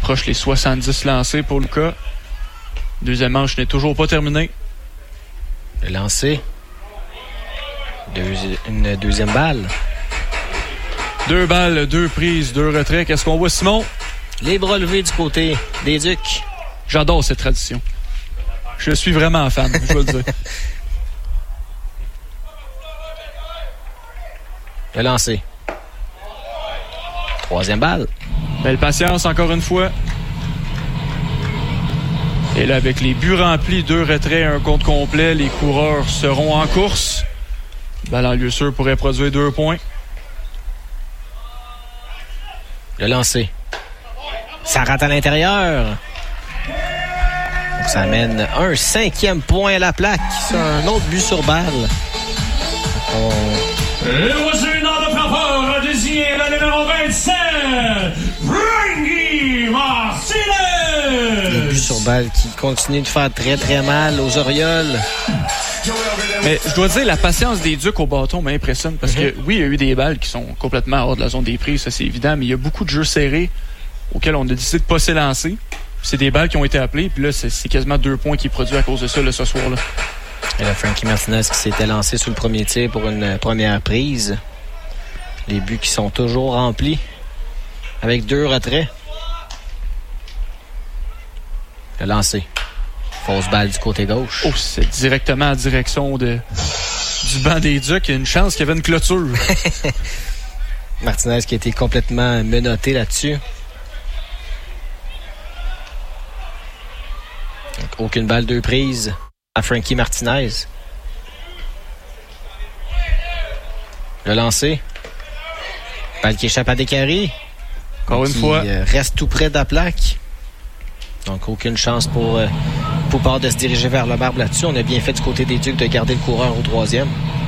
approche les 70 lancés pour Luka. Deuxième manche n'est toujours pas terminée. Le lancer. Une deuxième balle. 2 balles, 2 prises, 2 retraits. Qu'est-ce qu'on voit, Simon? Les bras levés du côté des Ducs. J'adore cette tradition. Je suis vraiment fan, je veux le dire. Le lancer. Troisième balle. Belle patience encore une fois. Et là, avec les buts remplis, 2 retraits, 1 compte complet, les coureurs seront en course. Balle en lieu sûr pourrait produire 2 points. Le lancer. Ça rate à l'intérieur. Donc ça amène un 5e point à la plaque. C'est un autre but sur balle. Et voici notre frappeur à désigner la numéro 27, Frankie Martinez! Le but sur balle qui continue de faire très très mal aux Orioles. Mais je dois dire, la patience des Ducs au bâton m'impressionne parce que oui, il y a eu des balles qui sont complètement hors de la zone des prises, ça c'est évident, mais il y a beaucoup de jeux serrés auxquels on a décidé de pas s'élancer. C'est des balles qui ont été appelées, puis là, c'est quasiment 2 points qui est produit à cause de ça là, ce soir-là. Et là, Frankie Martinez qui s'était lancé sur le premier tir pour une première prise. Les buts qui sont toujours remplis avec 2 retraits. Le lancer. Fausse balle du côté gauche. Oh, c'est directement en direction du banc des Ducs. Il y a une chance qu'il y avait une clôture. Martinez qui a été complètement menotté là-dessus. Donc, aucune balle, 2 prises à Frankie Martinez. Le lancer. Balle qui échappe à Descaries. Encore une fois. Reste tout près de la plaque. Donc, aucune chance pour Poupard de se diriger vers le marbre là-dessus. On a bien fait du côté des Ducs de garder le coureur au 3e.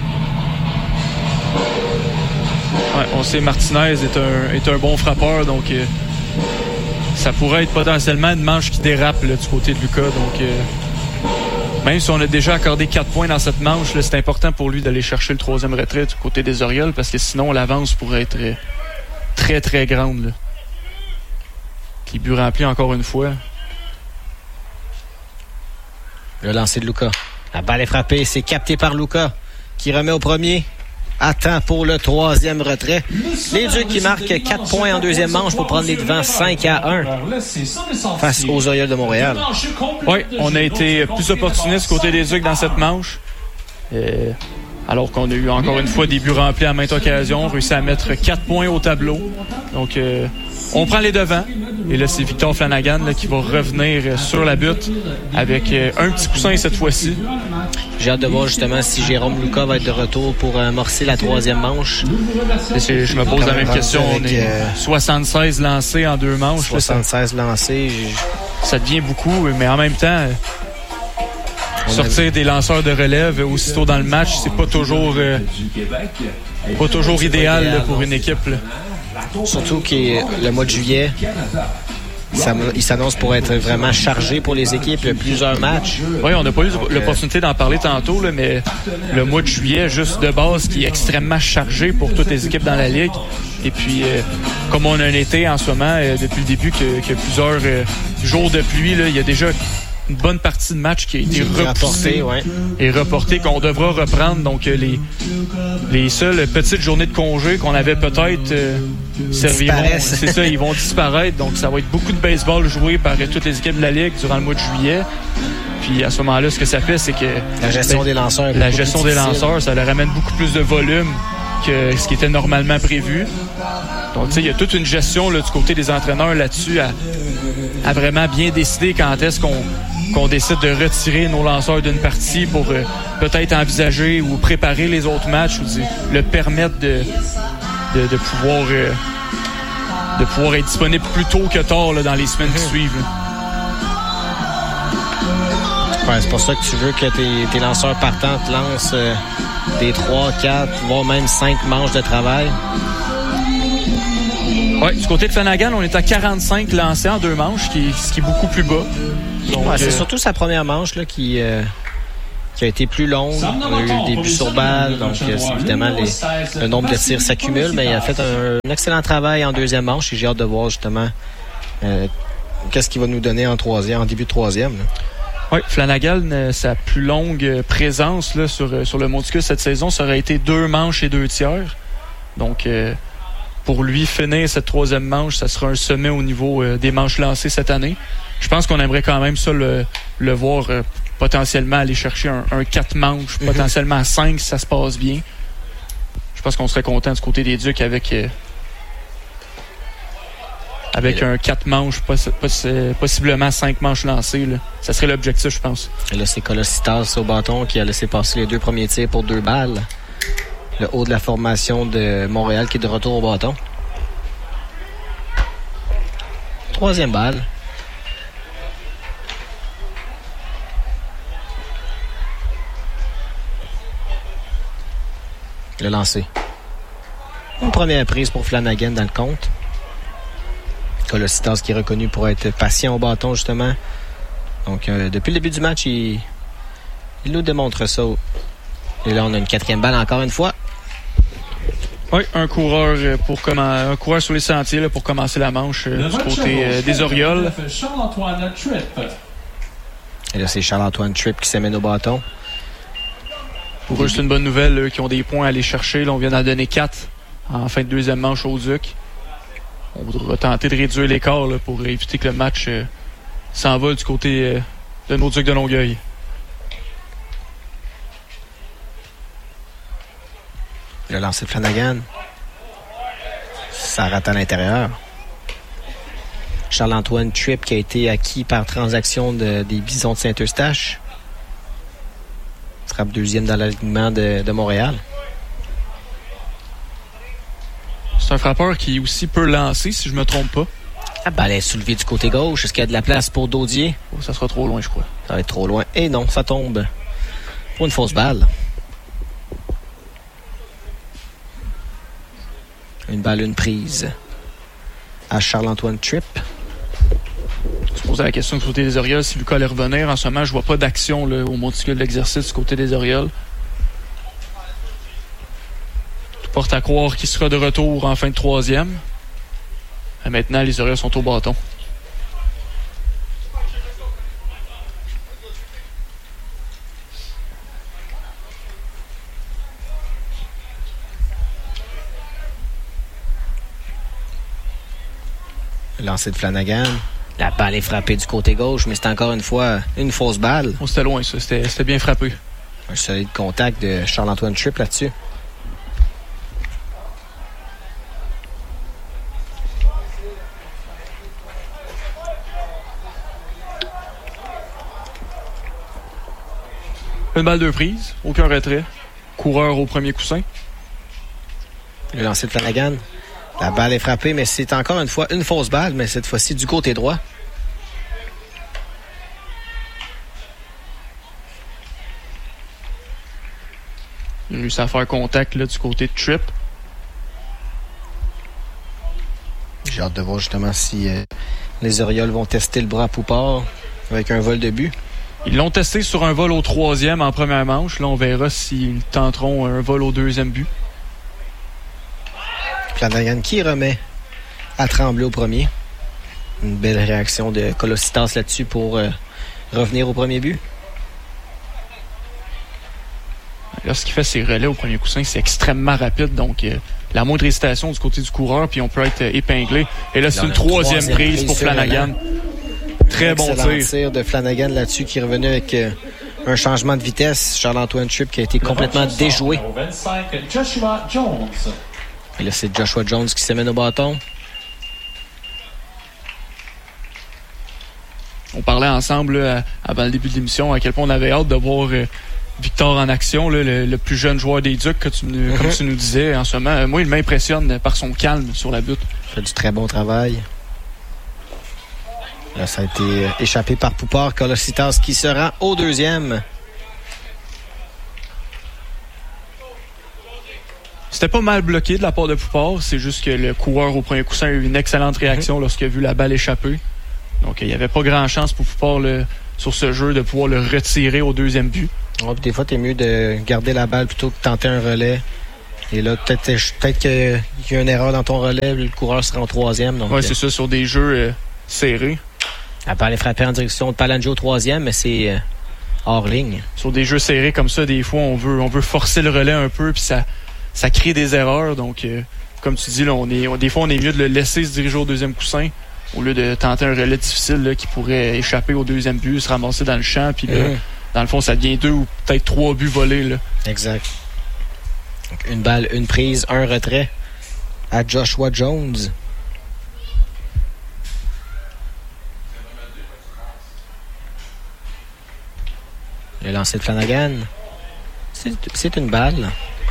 Ouais, on sait Martinez est un bon frappeur, donc ça pourrait être potentiellement une manche qui dérape là, du côté de Luka. Donc, même si on a déjà accordé 4 points dans cette manche, là, c'est important pour lui d'aller chercher le 3e retrait du côté des Orioles parce que sinon l'avance pourrait être très très grande. Là. Les buts remplis encore une fois. Le lancer de Luka. La balle est frappée. C'est capté par Luka qui remet au premier. Attend pour le 3e retrait. Les Ducs qui marquent 4 points en deuxième manche pour prendre les devants 5-1 face aux Orioles de Montréal. Oui, on a été plus opportunistes côté des Ducs dans cette manche. Alors qu'on a eu encore une fois des buts remplis à maintes occasions. On a réussi à mettre 4 points au tableau. Donc, on prend les devants. Et là, c'est Victor Flanagan là, qui va revenir sur la butte avec un petit coussin cette fois-ci. J'ai hâte de voir justement si Jérôme Luka va être de retour pour amorcer la 3e manche. Je me pose la même question. On est 76 lancés en 2 manches. 76 lancés. Ça devient beaucoup, mais en même temps, sortir des lanceurs de relève aussitôt dans le match, c'est pas toujours idéal là, pour une équipe. Là. Surtout que le mois de juillet, il s'annonce pour être vraiment chargé pour les équipes. Il y a plusieurs matchs. Oui, on n'a pas eu l'opportunité d'en parler tantôt, là, mais le mois de juillet, juste de base, qui est extrêmement chargé pour toutes les équipes dans la Ligue. Et puis, comme on a un été en ce moment, depuis le début, qu'il y a plusieurs jours de pluie, là, il y a déjà une bonne partie de match qui a été repoussée et reportée, qu'on devra reprendre. Donc, les seules petites journées de congé qu'on avait peut-être serviront. C'est ça, ils vont disparaître. Donc, ça va être beaucoup de baseball joué par toutes les équipes de la Ligue durant le mois de juillet. Puis, à ce moment-là, ce que ça fait, c'est que la gestion des lanceurs. La gestion des lanceurs, ça leur amène beaucoup plus de volume que ce qui était normalement prévu. Donc, tu sais, il y a toute une gestion là, du côté des entraîneurs là-dessus à vraiment bien décider quand est-ce qu'on décide de retirer nos lanceurs d'une partie pour peut-être envisager ou préparer les autres matchs ou le permettre de pouvoir être disponible plus tôt que tard là, dans les semaines qui suivent. Ouais, c'est pour ça que tu veux que tes lanceurs partants te lancent des 3, 4, voire même 5 manches de travail. Oui, du côté de Flanagan, on est à 45 lancés en 2 manches, ce qui est beaucoup plus bas. Donc, c'est surtout sa première manche là, qui a été plus longue. On a eu des buts sur balle, donc évidemment le nombre de tirs s'accumule, mais il a fait un excellent travail en deuxième manche et j'ai hâte de voir justement qu'est-ce qu'il va nous donner en début de troisième. Oui, Flanagan, sa plus longue présence là, sur le monticule cette saison, ça aurait été 2 manches et 2 tiers. Donc, pour lui, finir cette troisième manche, ça sera un sommet au niveau des manches lancées cette année. Je pense qu'on aimerait quand même ça le voir potentiellement aller chercher un 4 manches, potentiellement 5 si ça se passe bien. Je pense qu'on serait content du côté des Ducs avec un 4 manches, possiblement 5 manches lancées. Là. Ça serait l'objectif, je pense. Et là, c'est Kolositas au bâton qui a laissé passer les 2 premiers tirs pour 2 balles. Le haut de la formation de Montréal qui est de retour au bâton. 3e balle. Le lancer. Une première prise pour Flanagan dans le compte. Kolositas qui est reconnu pour être patient au bâton, justement. Donc, depuis le début du match, il nous démontre ça. Et là, on a une 4e balle encore une fois. Oui, un coureur sur les sentiers là, pour commencer la manche du côté des Orioles. Et là, c'est Charles-Antoine Tripp qui s'amène au bâton. Pour eux, c'est une bonne nouvelle, eux qui ont des points à aller chercher. Là, on vient d'en donner 4 en fin de 2e manche aux Ducs. On va tenter de réduire l'écart là, pour éviter que le match s'envole du côté de nos Ducs de Longueuil. Le lancer de Flanagan. Ça rate à l'intérieur. Charles-Antoine Tripp qui a été acquis par transaction des Bisons de Saint-Eustache. Frappe 2e dans l'alignement de Montréal. C'est un frappeur qui aussi peut lancer, si je me trompe pas. La balle est soulevée du côté gauche. Est-ce qu'il y a de la place pour Daudier? Oh, ça sera trop loin, je crois. Ça va être trop loin. Et non, ça tombe pour une fausse balle. Une balle, une prise à Charles-Antoine Tripp. Je posais la question du côté des Orioles si Lucas allait revenir. En ce moment, je vois pas d'action là, au monticule de l'exercice du côté des Orioles. Tout porte à croire qu'il sera de retour en fin de 3e. Et maintenant, les Orioles sont au bâton. Lancé de Flanagan. La balle est frappée du côté gauche, mais c'est encore une fois une fausse balle. Oh, c'était loin, ça. C'était bien frappé. Un solide contact de Charles-Antoine Tripp là-dessus. Une balle 2 prises, aucun retrait. Coureur au premier coussin. Le lancer de Flanagan. La balle est frappée, mais c'est encore une fois une fausse balle, mais cette fois-ci du côté droit. Il a réussi à faire contact là, du côté de Tripp. J'ai hâte de voir justement si les Orioles vont tester le bras à Poupard avec un vol de but. Ils l'ont testé sur un vol au 3e en première manche. Là, on verra s'ils tenteront un vol au 2e but. Flanagan qui remet à Tremblay au premier. Une belle réaction de Kolositas là-dessus pour revenir au premier but. Lorsqu'il fait ses relais au premier coussin, c'est extrêmement rapide. Donc, la moindre hésitation du côté du coureur, puis on peut être épinglé. Et là, c'est une 3e prise pour Flanagan. Très bon tir de Flanagan là-dessus qui est revenu avec un changement de vitesse. Charles-Antoine Tripp qui a été complètement déjoué. Et là, c'est Joshua Jones qui s'amène au bâton. On parlait ensemble là, avant le début de l'émission à quel point on avait hâte de voir Victor en action, là, le plus jeune joueur des Ducs, comme tu nous disais en ce moment. Moi, il m'impressionne par son calme sur la butte. Il fait du très bon travail. Là, ça a été échappé par Poupard. Kolositas qui se rend au 2e. C'était pas mal bloqué de la part de Poupard. C'est juste que le coureur au premier coussin a eu une excellente réaction lorsqu'il a vu la balle échapper. Donc, il n'y avait pas grand chance pour Poupard sur ce jeu de pouvoir le retirer au 2e but. Ouais, des fois, t'es mieux de garder la balle plutôt que de tenter un relais. Et là, peut-être qu'il y a une erreur dans ton relais. Le coureur sera en 3e. Oui, c'est ça, sur des jeux serrés. La balle est frappée en direction de Palangio au troisième, mais c'est hors ligne. Sur des jeux serrés comme ça, des fois, on veut forcer le relais un peu, puis ça crée des erreurs. Donc, comme tu dis, là, des fois, on est mieux de le laisser se diriger au deuxième coussin au lieu de tenter un relais difficile là, qui pourrait échapper au deuxième but, se ramasser dans le champ, puis là, dans le fond, ça devient 2 ou peut-être 3 buts volés. Là. Exact. Donc, une balle, une prise, un retrait à Joshua Jones. Le lancer de Flanagan. C'est une balle.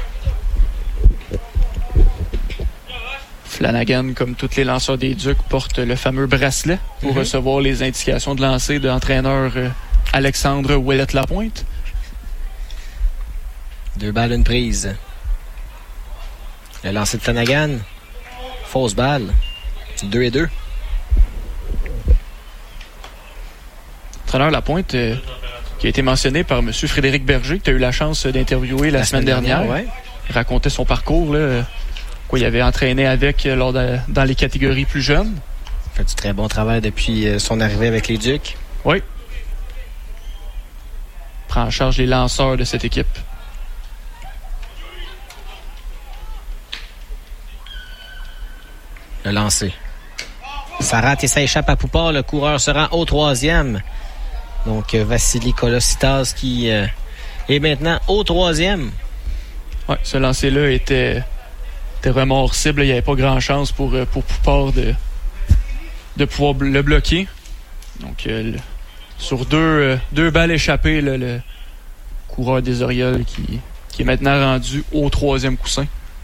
Flanagan, comme tous les lanceurs des Ducs, porte le fameux bracelet pour recevoir les indications de lancer de l'entraîneur Alexandre Ouellette-Lapointe. 2 balles, une prise. Le lancer de Flanagan. Fausse balle. C'est 2-2. L'entraîneur Lapointe, qui a été mentionné par M. Frédéric Berger, que tu as eu la chance d'interviewer la semaine dernière. Ouais. Il racontait son parcours, là, quoi il avait entraîné avec dans les catégories plus jeunes. Il fait du très bon travail depuis son arrivée avec les Ducs. Oui. Prend en charge les lanceurs de cette équipe. Le lancer. Ça rate et ça échappe à Poupard. Le coureur se rend au troisième. Donc, Vassili Kolositas qui est maintenant au troisième. Oui, ce lancer-là était vraiment hors cible. Il n'y avait pas grand chance pour Poupard de pouvoir le bloquer. Donc, sur deux balles échappées, là, le coureur des Orioles qui est maintenant rendu au troisième coussin.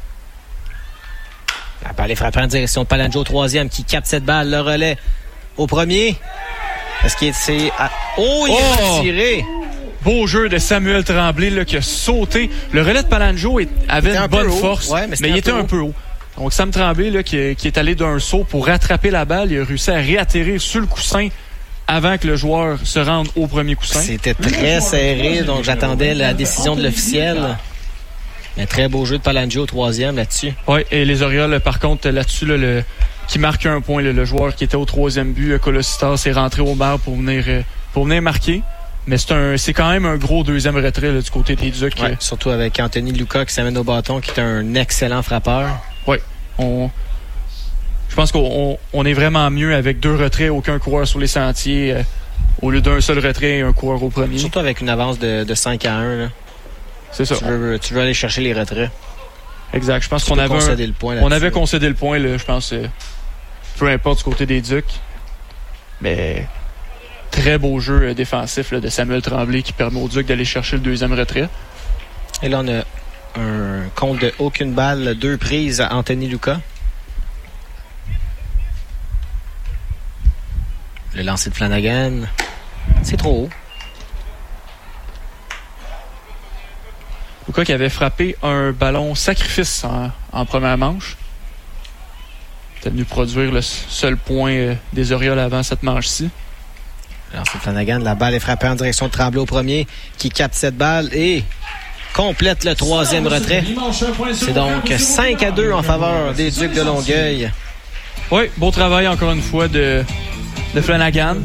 La balle est frappée en direction de Palangio au troisième qui capte cette balle. Le relais au premier. Est-ce qu'il est... Oh, il est retiré. Beau jeu de Samuel Tremblay là, qui a sauté. Le relais de Palangio avait une bonne force, ouais, mais il était un peu haut. Donc Sam Tremblay là, qui est allé d'un saut pour rattraper la balle, il a réussi à réatterrir sur le coussin avant que le joueur se rende au premier coussin. C'était très serré, donc j'attendais la décision de l'officiel. Un très beau jeu de Palangio au troisième là-dessus. Oui, et les Orioles, par contre, là-dessus, là, qui marque un point, là, le joueur qui était au troisième but, Kolositas, est rentré au bar pour venir marquer. Mais c'est quand même un gros deuxième retrait là, du côté des Ducs. Ouais, surtout avec Anthony Luca qui s'amène au bâton, qui est un excellent frappeur. Oui, je pense qu'on est vraiment mieux avec 2 retraits, aucun coureur sur les sentiers, au lieu d'un seul retrait et un coureur au premier. Surtout avec une avance de 5-1. Là. C'est ça. Tu veux aller chercher les retraits. Exact. Je pense qu'on avait concédé le point. On avait concédé le point, là, je pense, peu importe du côté des Ducs. Mais très beau jeu défensif là, de Samuel Tremblay qui permet aux Ducs d'aller chercher le deuxième retrait. Et là, on a un compte de aucune balle, 2 prises à Anthony Luca. Le lancer de Flanagan. C'est trop haut. Luca qui avait frappé un ballon sacrifice en première manche. C'était venu produire le seul point des Orioles avant cette manche-ci. Alors c'est Flanagan, la balle est frappée en direction de Tremblay au premier, qui capte cette balle et complète le troisième retrait. C'est donc 5-2 en faveur des Ducs de Longueuil. Oui, beau travail encore une fois de Flanagan.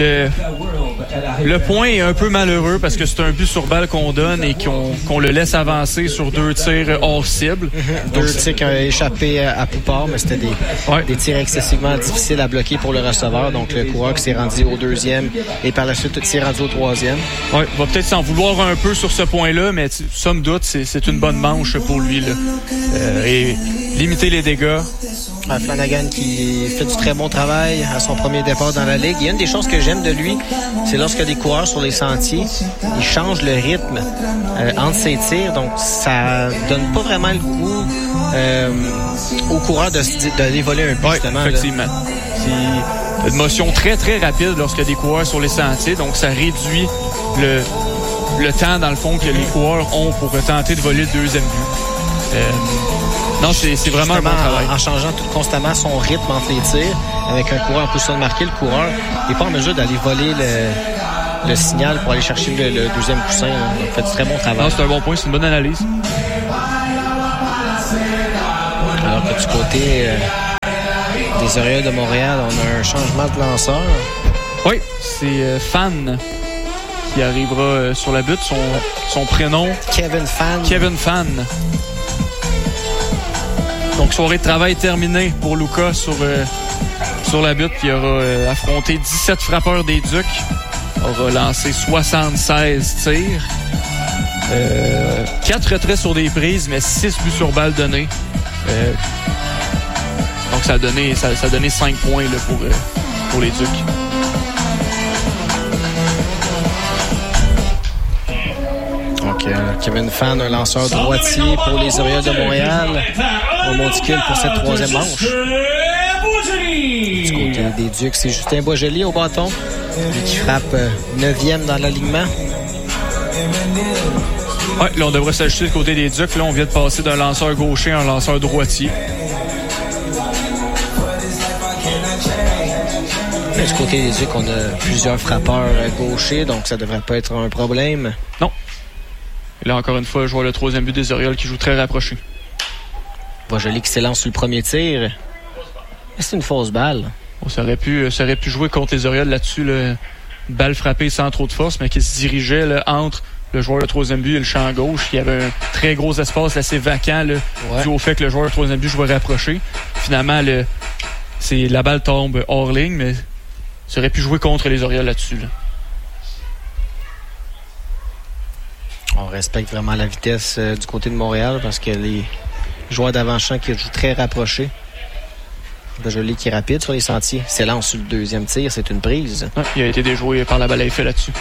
Le point est un peu malheureux parce que c'est un but sur balle qu'on donne et qu'on le laisse avancer sur 2 tirs hors cible. 2 tirs qui ont échappé à Poupard, mais c'était des tirs excessivement difficiles à bloquer pour le receveur. Donc le coureur qui s'est rendu au deuxième et par la suite s'est rendu au troisième. Oui, va peut-être s'en vouloir un peu sur ce point-là, mais somme toute, c'est une bonne manche pour lui. Là. Et limiter les dégâts. Flanagan qui fait du très bon travail à son premier départ dans la Ligue. Il y a une des choses que j'aime de lui, c'est lorsqu'il y a des coureurs sur les sentiers, il change le rythme entre ses tirs, donc ça donne pas vraiment le goût aux coureurs d'aller voler un peu, justement. Effectivement. C'est une motion très, très rapide lorsqu'il y a des coureurs sur les sentiers, donc ça réduit le temps, dans le fond, que les coureurs ont pour tenter de voler le deuxième but. Non, c'est vraiment un bon travail. En changeant constamment son rythme entre les tirs, avec un coureur en position de marquer, le coureur n'est pas en mesure d'aller voler le signal pour aller chercher le deuxième coussin. Il fait du très bon travail. Non, c'est un bon point, c'est une bonne analyse. Alors que du côté des Orioles de Montréal, on a un changement de lanceur. Oui, c'est Fan qui arrivera sur la butte. Son prénom... Kevin Fan. Kevin Fan. Donc, soirée de travail terminée pour Luka sur la butte. Il aura affronté 17 frappeurs des Ducs. Aura lancé 76 tirs. 4 retraits sur des prises, mais 6 buts sur balle donnés. Donc, ça a donné 5 points là, pour les Ducs. Donc, Kevin Fan, un lanceur droitier pour les Orioles de Montréal. Au monticule pour cette troisième manche. Du côté des Ducs, c'est Justin Boisjoli au bâton. Lui qui frappe 9e dans l'alignement. Oui, là, on devrait s'ajuster du côté des Ducs. Là, on vient de passer d'un lanceur gaucher à un lanceur droitier. Mais du côté des Ducs, on a plusieurs frappeurs gauchers, donc ça devrait pas être un problème. Non. Et là, encore une fois, je vois le troisième but des Orioles qui joue très rapproché. Boisjoli qui s'élance sur le premier tir. C'est une fausse balle. Ça aurait pu jouer contre les Orioles là-dessus. Une balle frappée sans trop de force, mais qui se dirigeait là, entre le joueur de troisième but et le champ gauche. Il y avait un très gros espace assez vacant là, dû au fait que le joueur de troisième but jouait rapproché. Finalement, la balle tombe hors ligne, mais ça aurait pu jouer contre les Orioles là-dessus. Là. On respecte vraiment la vitesse du côté de Montréal parce que les joueurs d'avant-champ qui jouent très rapprochés. Boisjoli qui est rapide sur les sentiers. S'élance sur le deuxième tir, c'est une prise. Ouais, il a été déjoué par la balle à effet là-dessus.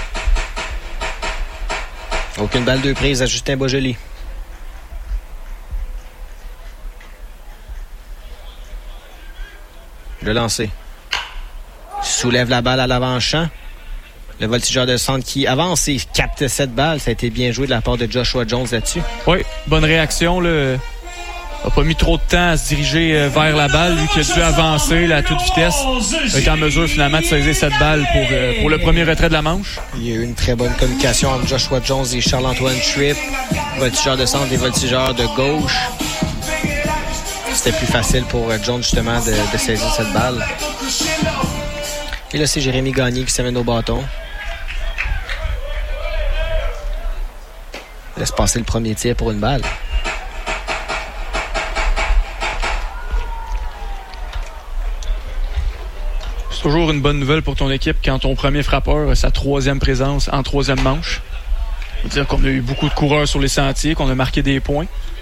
Aucune balle de prise à Justin Boisjoli. Le lancer. Soulève la balle à l'avant-champ. Le voltigeur de centre qui avance et capte cette balle. Ça a été bien joué de la part de Joshua Jones là-dessus. Oui, bonne réaction. Il n'a pas mis trop de temps à se diriger vers la balle. Lui qui a dû avancer là, à toute vitesse. Il a été en mesure finalement de saisir cette balle pour le premier retrait de la manche. Il y a eu une très bonne communication entre Joshua Jones et Charles-Antoine Tripp. Voltigeur de centre et voltigeur de gauche. C'était plus facile pour Jones justement de saisir cette balle. Et là, c'est Jérémy Gagné qui s'amène au bâton. Laisse passer le premier tir pour une balle. C'est toujours une bonne nouvelle pour ton équipe quand ton premier frappeur a sa troisième présence en troisième manche. Ça veut dire qu'on a eu beaucoup de coureurs sur les sentiers, qu'on a marqué des points.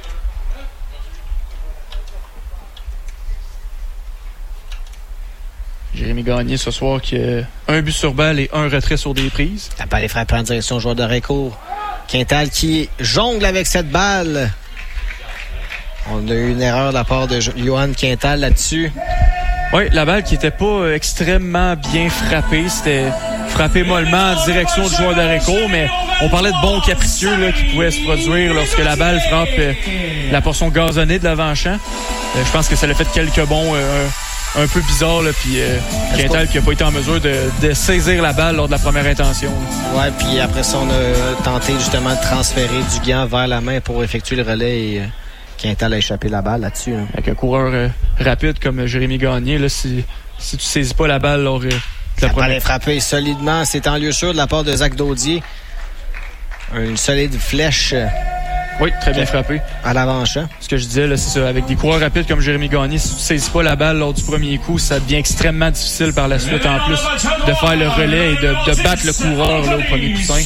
Jérémy Gagné ce soir qui a un but sur balle et un retrait sur des prises. La balle est frappée en direction au joueur de Récourt. Quintal qui jongle avec cette balle. On a eu une erreur de la part de Johan Quintal là-dessus. Oui, la balle qui n'était pas extrêmement bien frappée. C'était frappé mollement en direction du joueur de Récourt, mais on parlait de bons capricieux là, qui pouvaient se produire lorsque la balle frappe la portion gazonnée de l'avant-champ. Je pense que ça l'a fait quelques bons un peu bizarres, là, puis Quintal qui n'a pas été en mesure de saisir la balle lors de la première intention. Ouais, puis après ça, on a tenté justement de transférer du gant vers la main pour effectuer le relais et Quintal a échappé la balle là-dessus. Hein. Avec un coureur rapide comme Jérémy Gagné, là, si tu saisis pas la balle lors de la balle est frappée solidement. C'est en lieu sûr de la part de Zach Daudier. Une solide flèche. Oui, très bien frappé. À l'avant-champ. Ce que je disais, là, c'est ça. Avec des coureurs rapides comme Jérémy Gagné, si tu ne saisis pas la balle lors du premier coup, ça devient extrêmement difficile par la suite, en plus, de faire le relais et de battre le coureur là, au premier coussin.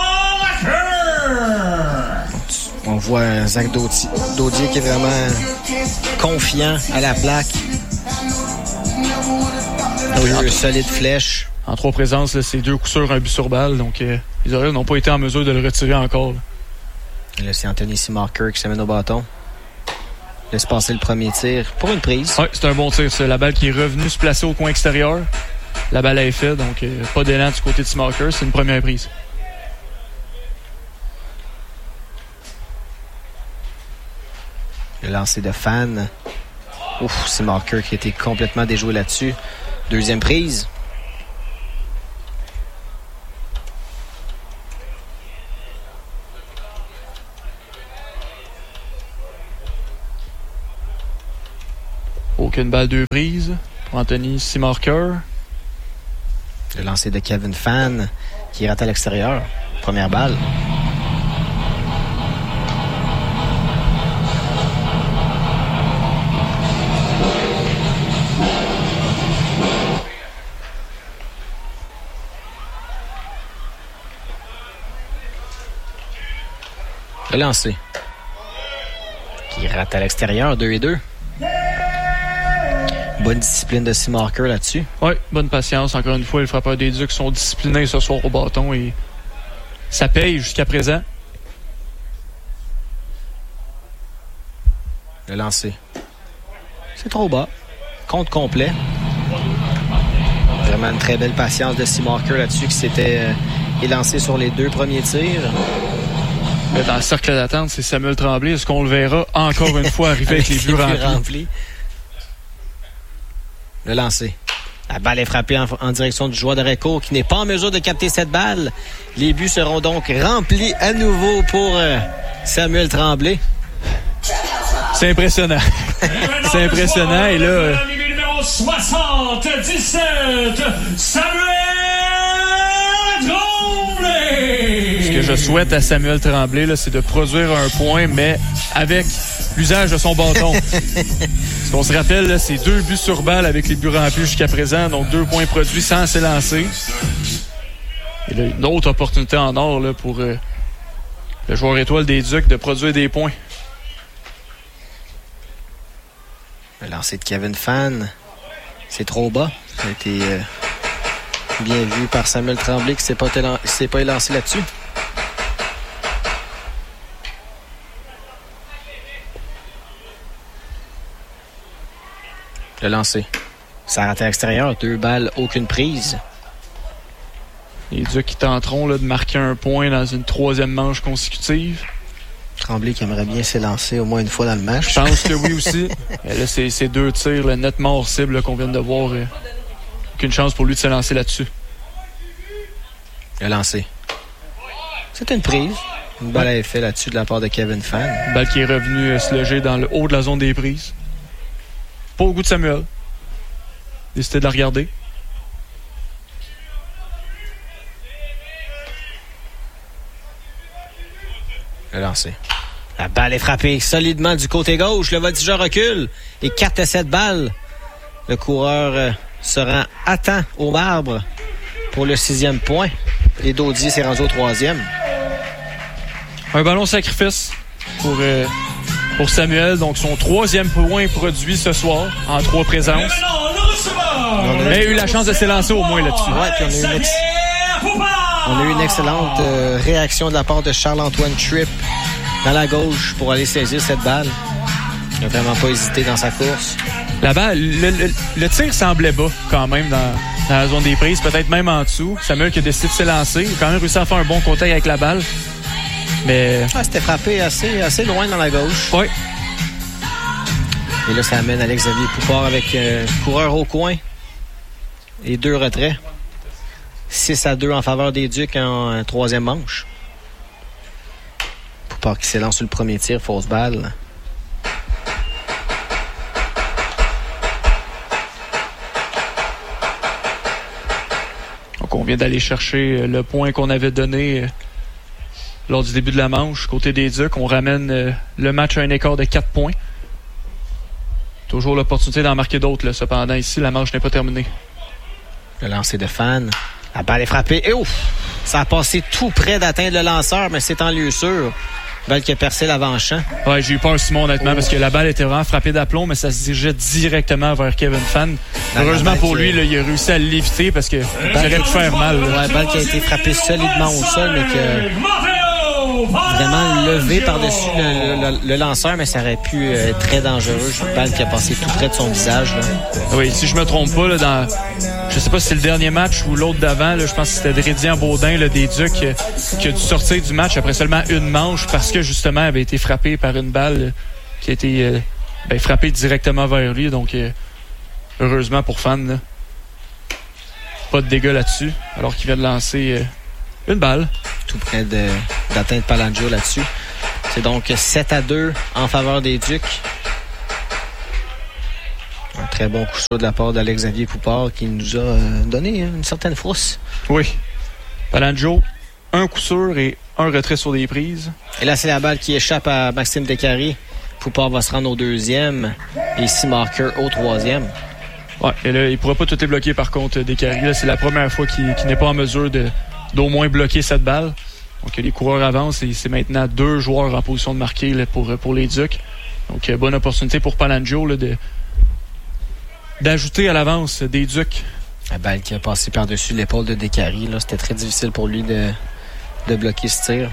On voit Zach Daudier qui est vraiment confiant à la plaque. Une solide flèche. En 3 présences, là, c'est 2 coups sûrs, un but sur balle. Donc, les Orioles n'ont pas été en mesure de le retirer encore. Là. Et là, c'est Anthony Simarker qui s'amène au bâton. Laisse passer le premier tir pour une prise. Oui, c'est un bon tir. C'est la balle qui est revenue se placer au coin extérieur. La balle a effet, donc pas d'élan du côté de Simarker. C'est une première prise. Le lancer de Fan. Ouf, Simarker qui a été complètement déjoué là-dessus. Deuxième prise. Aucune balle 2 prises pour Anthony Simarker. Le lancer de Kevin Fan qui rate à l'extérieur. Première balle. Le lancer. Qui rate à l'extérieur, 2-2. Bonne discipline de Seamarker là-dessus. Oui, bonne patience. Encore une fois, les frappeurs des Ducs sont disciplinés ce soir au bâton et ça paye jusqu'à présent. Le lancer. C'est trop bas. Compte complet. Vraiment une très belle patience de Seamarker là-dessus qui s'était élancé sur les 2 premiers tirs. Mais dans le cercle d'attente, c'est Samuel Tremblay. Est-ce qu'on le verra encore une fois arriver avec les buts remplis? Le lancer. La balle est frappée en direction du joueur de Récourt qui n'est pas en mesure de capter cette balle. Les buts seront donc remplis à nouveau pour Samuel Tremblay. C'est impressionnant. C'est impressionnant. Et là... numéro 77, Samuel Tremblay! Ce que je souhaite à Samuel Tremblay, là, c'est de produire un point, mais avec l'usage de son bâton. Ce qu'on se rappelle, là, c'est 2 buts sur balle avec les buts remplis jusqu'à présent, donc 2 points produits sans s'élancer. Et là, une autre opportunité en or là, pour le joueur étoile des Ducs de produire des points. Le lancer de Kevin Fan, c'est trop bas. Ça a été bien vu par Samuel Tremblay qui ne s'est pas élancé là-dessus. Le lancer. Ça rate à l'extérieur. 2 balles, aucune prise. Les Ducs qui tenteront là, de marquer un point dans une 3e manche consécutive. Tremblay qui aimerait bien s'élancer au moins une fois dans le match. Je pense que oui aussi. Là, c'est 2 tirs là, nettement hors cible là, qu'on vient de voir. Aucune chance pour lui de s'élancer là-dessus. Le lancer. C'est une prise. Une balle à effet là-dessus de la part de Kevin Fan. Une balle qui est revenue se loger dans le haut de la zone des prises. Pas au goût de Samuel. Décidé de la regarder. Le lancer. La balle est frappée solidement du côté gauche. Le voltigeur recule. Et 4 à 7 balles. Le coureur se rend à temps au marbre pour le 6e point. Et Daudier s'est rendu au 3e. Un ballon sacrifice pour Samuel. Donc son 3e point produit ce soir en 3 présences. Mais il a eu la chance de s'élancer au moins là-dessus. Ouais, puis on a eu une excellente réaction de la part de Charles-Antoine Tripp dans la gauche pour aller saisir cette balle. Il n'a vraiment pas hésité dans sa course. La balle, le tir semblait bas quand même dans la zone des prises, peut-être même en dessous. Samuel qui a décidé de s'élancer. Il a quand même réussi à faire un bon contact avec la balle. Mais... c'était frappé assez loin dans la gauche. Oui. Et là, ça amène Alex-Xavier Poupard avec coureur au coin et 2 retraits. 6-2 en faveur des Ducs en 3e manche. Poupard qui s'élance sur le premier tir, fausse balle. Donc on vient d'aller chercher le point qu'on avait donné lors du début de la manche. Côté des Ducs, on ramène le match à un écart de 4 points. Toujours l'opportunité d'en marquer d'autres. Là. Cependant, ici, la manche n'est pas terminée. Le lancer de Fan. La balle est frappée. Et ouf! Ça a passé tout près d'atteindre le lanceur, mais c'est en lieu sûr. Balle qui a percé l'avant-champ. Ouais, j'ai eu peur, Simon, honnêtement, parce que la balle était vraiment frappée d'aplomb, mais ça se dirigeait directement vers Kevin Fan. Heureusement pour lui, là, il a réussi à l'éviter parce que ça aurait pu faire mal. Ouais, balle qui a été frappée solidement au sol, mais que vraiment levé par-dessus le lanceur, mais ça aurait pu être très dangereux. Une balle qui a passé tout près de son visage. Là. Oui, si je me trompe pas, là, je sais pas si c'est le dernier match ou l'autre d'avant, là, je pense que c'était Drédian Baudin là, des Ducs qui a dû sortir du match après seulement une manche parce que justement avait été frappé par une balle qui a été frappée directement vers lui. Donc heureusement pour Fan, là, pas de dégâts là-dessus, alors qu'il vient de lancer une balle. Tout près d'atteindre Palangio là-dessus. C'est donc 7-2 en faveur des Ducs. Un Très bon coup sûr de la part d'Alex-Xavier Poupard qui nous a donné une certaine frousse. Oui. Palangio, un coup sûr et un retrait sur des prises. Et là, c'est la balle qui échappe à Maxime Descaries. Poupard va se rendre au deuxième et Seamarker au troisième. Ouais, et là, il ne pourra pas tout les bloquer par contre Descaries. Là, c'est la première fois qu'il n'est pas en mesure d'au moins bloquer cette balle. Donc les coureurs avancent et c'est maintenant 2 joueurs en position de marquer là, pour les Ducs. Donc bonne opportunité pour Palangio là, d'ajouter à l'avance des Ducs. La balle qui a passé par-dessus l'épaule de Descaries. Là, c'était très difficile pour lui de bloquer ce tir.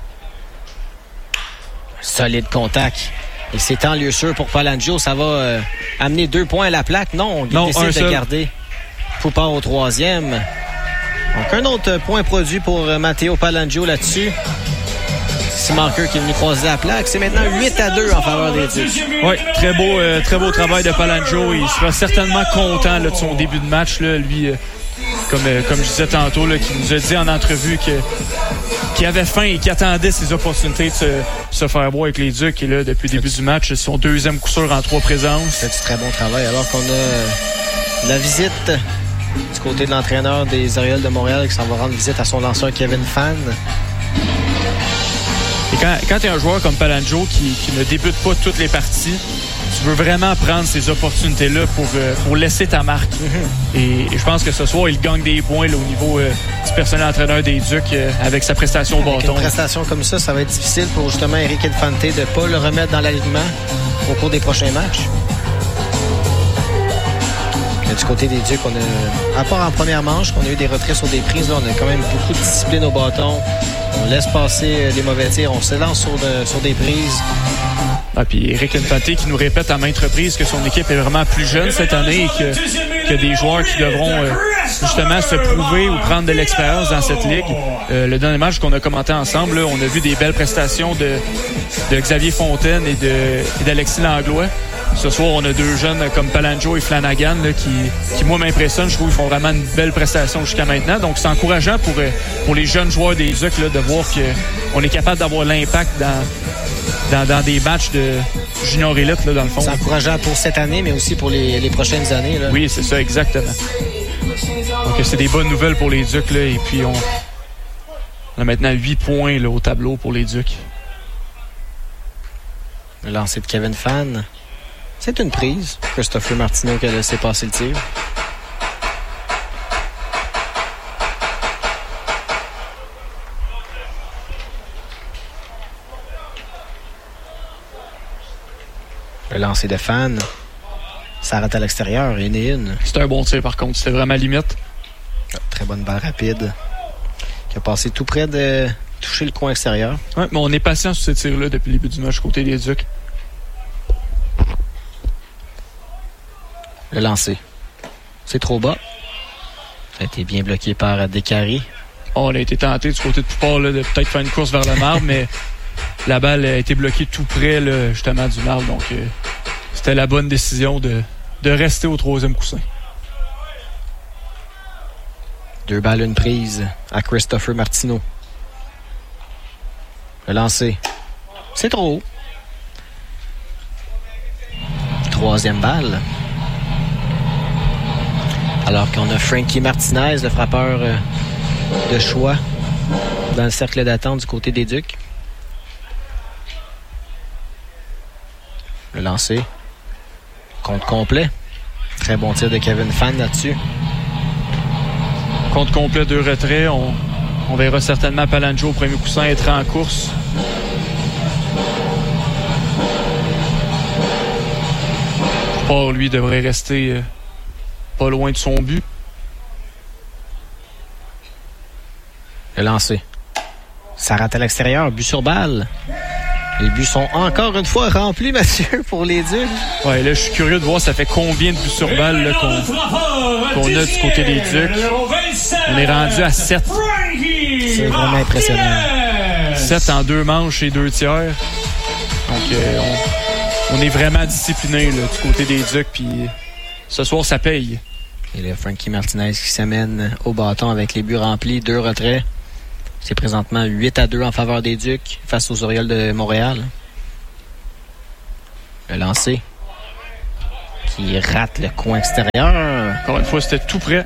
Solide contact. Et c'est en lieu sûr pour Palangio. Ça va amener 2 points à la plaque. Non, il décide de garder Poupard au troisième. Donc un autre point produit pour Matteo Palangio là-dessus. Seamarker qui est venu croiser la plaque. C'est maintenant 8-2 en faveur des Ducs. Oui, très beau travail de Palangio. Il sera certainement content là, de son début de match. Là. Lui, comme je disais tantôt, là, qui nous a dit en entrevue qu'il avait faim et qu'il attendait ses opportunités de se faire boire avec les Ducs. Et là, depuis le début du match, c'est son 2e coup sûr en 3 présences. C'est du très bon travail. Alors qu'on a la visite du côté de l'entraîneur des Orioles de Montréal qui s'en va rendre visite à son lanceur Kevin Fan. Et quand tu es un joueur comme Palangio qui ne débute pas toutes les parties, tu veux vraiment prendre ces opportunités-là pour laisser ta marque. Mm-hmm. Et je pense que ce soir, il gagne des points là, au niveau du personnel entraîneur des Ducs avec sa prestation au bâton. Une prestation comme ça va être difficile pour justement Eric Infante de ne pas le remettre dans l'alignement au cours des prochains matchs. Et du côté des Ducs, on a, à part en première manche, qu'on a eu des retraits sur des prises, là, on a quand même beaucoup de discipline au bâton. On laisse passer les mauvais tirs, on se lance sur des prises. Ah, puis Eric Infante qui nous répète à maintes reprises que son équipe est vraiment plus jeune cette année et que des joueurs qui devront justement se prouver ou prendre de l'expérience dans cette ligue. Le dernier match qu'on a commenté ensemble, là, on a vu des belles prestations de Xavier Fontaine et d'Alexis Langlois. Ce soir, on a 2 jeunes comme Palangio et Flanagan là, qui moi, m'impressionnent. Je trouve qu'ils font vraiment une belle prestation jusqu'à maintenant. Donc, c'est encourageant pour les jeunes joueurs des Ducs là, de voir qu'on est capable d'avoir l'impact dans des matchs de junior élite, là, dans le fond. C'est encourageant pour cette année, mais aussi pour les prochaines années. Là. Oui, c'est ça, exactement. Donc, c'est des bonnes nouvelles pour les Ducs. Là, et puis, on a maintenant 8 points là, au tableau pour les Ducs. Le lancer de Kevin Fan. C'est une prise. Christopher Martineau qui a laissé passer le tir. Le lancer de Fan. Ça arrête à l'extérieur. Il y en a une. C'est un bon tir par contre. C'était vraiment limite. Très bonne balle rapide. Qui a passé tout près de toucher le coin extérieur. Oui, mais on est patient sur ce tir-là depuis le début du match côté des Ducs. Le lancer. C'est trop bas. Ça a été bien bloqué par Descaries. On a été tenté du côté de Poupard là, de peut-être faire une course vers le marbre, mais la balle a été bloquée tout près là, justement du marbre. Donc, c'était la bonne décision de rester au 3e coussin. 2 balles, 1 prise à Christopher Martineau. Le lancer. C'est trop haut. 3e balle. Alors qu'on a Frankie Martinez, le frappeur de choix, dans le cercle d'attente du côté des Ducs. Le lancer. Compte complet. Très bon tir de Kevin Fan là-dessus. Compte complet, 2 retraits. On verra certainement Palangio au premier coussin être en course. Poupard, lui, devrait rester pas loin de son but. Le lancer. Ça rate à l'extérieur. But sur balle. Les buts sont encore une fois remplis, Mathieu, pour les Ducs. Ouais, là, je suis curieux de voir ça fait combien de buts sur balle là, qu'on a du côté des Ducs. On est rendu à 7. C'est vraiment impressionnant. 7 en 2 manches et 2 tiers. Donc, on est vraiment discipliné là, du côté des Ducs. Puis ce soir, ça paye. Et là, Frankie Martinez qui s'amène au bâton avec les buts remplis, 2 retraits. C'est présentement 8-2 en faveur des Ducs face aux Orioles de Montréal. Le lancer qui rate le coin extérieur. Encore une fois, c'était tout près.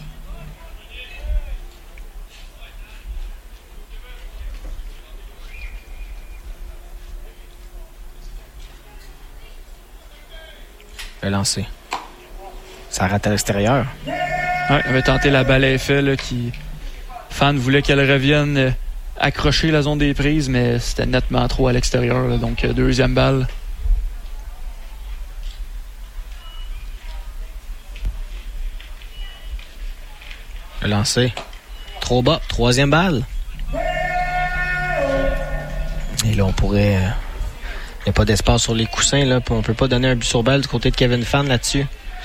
Le lancer. Ça rate à l'extérieur. Ouais, il avait tenté la balle à effet là, qui... Fan voulait qu'elle revienne accrocher la zone des prises, mais c'était nettement trop à l'extérieur. Là, donc, deuxième balle. Le lancer. Trop bas. Troisième balle. Et là, on pourrait... Il n'y a pas d'espace sur les coussins. Là, on ne peut pas donner un but sur balle du côté de Kevin Fan là-dessus.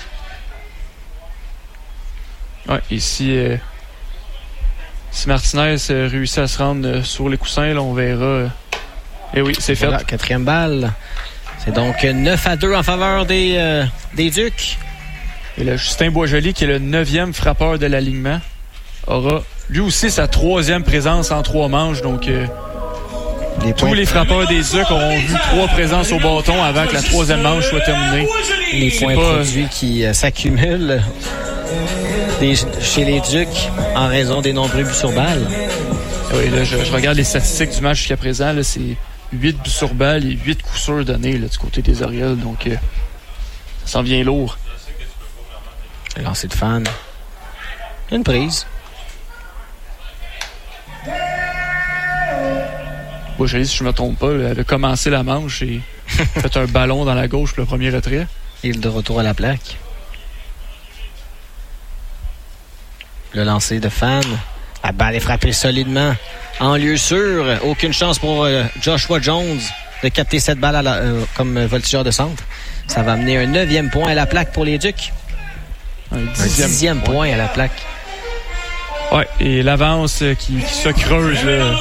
Ouais, ici, si Martinez réussit à se rendre sur les coussins, là, on verra. Et oui, c'est voilà, fait. Quatrième balle. C'est donc 9-2 en faveur des Ducs. Et là, Justin Boisjoli, qui est le 9e frappeur de l'alignement, aura lui aussi sa 3e présence en 3 manches. Donc, tous les frappeurs des Ducs auront vu 3 présences au bâton avant que la 3e manche soit terminée. Les points produits qui s'accumulent chez les Ducs en raison des nombreux buts sur balle. Oui, là, je regarde les statistiques du match jusqu'à présent. Là, c'est 8 buts sur balle et 8 coups sûrs donnés là, du côté des Orioles. Donc, ça s'en vient lourd. Le lancer de Fan. Une prise. Boisjoli, si je ne me trompe pas, elle avait commencé la manche et fait un ballon dans la gauche pour le premier retrait. Et de retour à la plaque. Le lancer de Fan. La balle est frappée solidement. En lieu sûr. Aucune chance pour Joshua Jones de capter cette balle comme voltigeur de centre. Ça va amener un 9e point à la plaque pour les Ducs. Un 10e point à la plaque. Ouais, et l'avance qui se creuse. Là.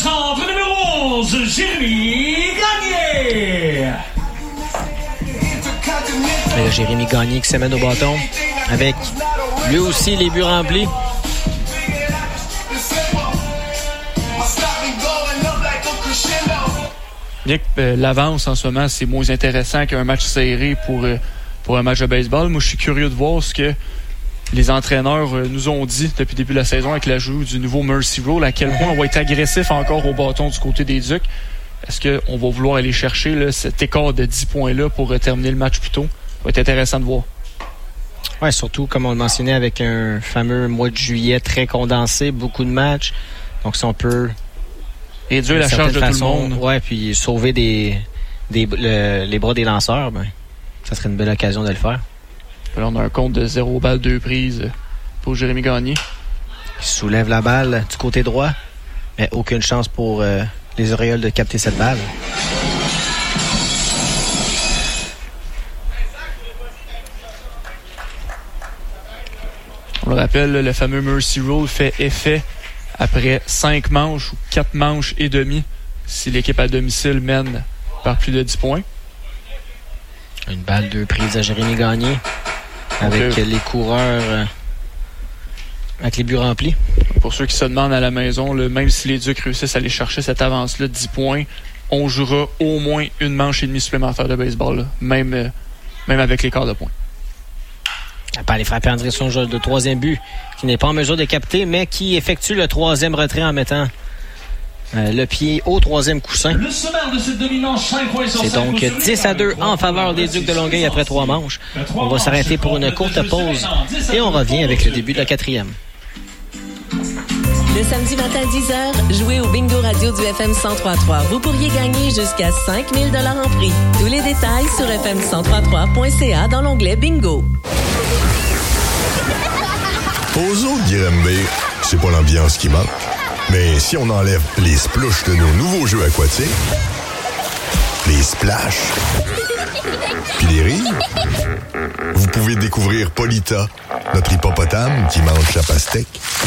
Et là, Jérémy Gagné qui se mène au bâton avec lui aussi les buts remplis. Bien que l'avance en ce moment, c'est moins intéressant qu'un match serré pour un match de baseball. Moi, je suis curieux de voir ce que les entraîneurs nous ont dit depuis le début de la saison avec l'ajout du nouveau Mercy Rule, à quel point on va être agressif encore au bâton du côté des Ducs. Est-ce qu'on va vouloir aller chercher là, cet écart de 10 points-là pour terminer le match plus tôt? Ça va être intéressant de voir. Oui, surtout, comme on le mentionnait, avec un fameux mois de juillet très condensé, beaucoup de matchs. Donc, si on peut... réduire la charge de tout le monde. Oui, puis sauver les bras des lanceurs, ben, ça serait une belle occasion de le faire. Là, on a un compte de 0 balles, 2 prises pour Jérémy Gagné. Il soulève la balle du côté droit, mais aucune chance pour les Orioles de capter cette balle. On le rappelle, le fameux Mercy Rule fait effet après 5 manches ou 4 manches et demi si l'équipe à domicile mène par plus de 10 points. Une balle, 2 prises à Jérémy Gagné avec les coureurs avec les buts remplis. Pour ceux qui se demandent à la maison, là, même si les Ducs réussissent à aller chercher cette avance-là de 10 points, on jouera au moins une manche et demie supplémentaire de baseball, là, même avec les quarts de points. La balle est frappée en direction de 3e but, qui n'est pas en mesure de capter, mais qui effectue le 3e retrait en mettant le pied au 3e coussin. C'est donc 10-2 en faveur des Ducs de Longueuil après 3 manches. On va s'arrêter pour une courte pause et on revient avec le début de la 4e. Le samedi matin à 10h, jouez au Bingo Radio du FM 103.3. Vous pourriez gagner jusqu'à 5 000 $ en prix. Tous les détails sur fm1033.ca dans l'onglet Bingo. Aux autres Grimby, c'est pas l'ambiance qui manque. Mais si on enlève les splouches de nos nouveaux jeux aquatiques, les splash, puis les rires, vous pouvez découvrir Polita, notre hippopotame qui mange la pastèque.